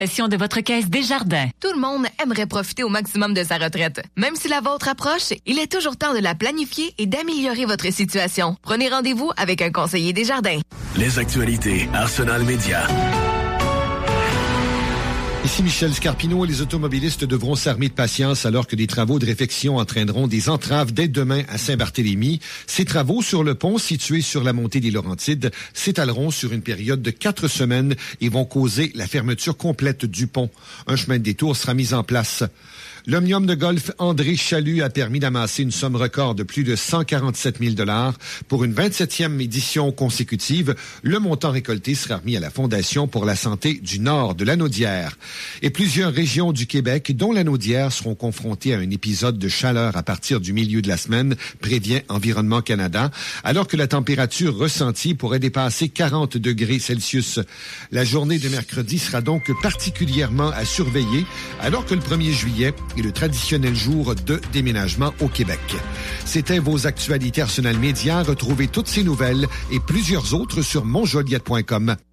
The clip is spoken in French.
De votre caisse Desjardins. Tout le monde aimerait profiter au maximum de sa retraite. Même si la vôtre approche, il est toujours temps de la planifier et d'améliorer votre situation. Prenez rendez-vous avec un conseiller Desjardins. Les actualités Arsenal Média. Ici Michel Scarpino. Les automobilistes devront s'armer de patience alors que des travaux de réfection entraîneront des entraves dès demain à Saint-Barthélemy. Ces travaux sur le pont situé sur la montée des Laurentides s'étaleront sur une période de 4 semaines et vont causer la fermeture complète du pont. Un chemin de détour sera mis en place. L'Omnium de golf André Chaloux a permis d'amasser une somme record de plus de 147 000 $ pour une 27e édition consécutive. Le montant récolté sera remis à la Fondation pour la santé du Nord de Lanaudière. Et plusieurs régions du Québec, dont Lanaudière, seront confrontées à un épisode de chaleur à partir du milieu de la semaine, prévient Environnement Canada, alors que la température ressentie pourrait dépasser 40 degrés Celsius. La journée de mercredi sera donc particulièrement à surveiller, alors que le 1er juillet est le traditionnel jour de déménagement au Québec. C'était vos actualités Arsenal Média. Retrouvez toutes ces nouvelles et plusieurs autres sur monjoliette.com.